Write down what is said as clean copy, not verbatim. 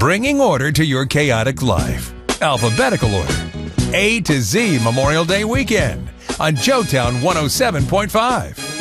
Bringing order to your chaotic life. Alphabetical order. A to Z Memorial Day weekend on Joetown 107.5.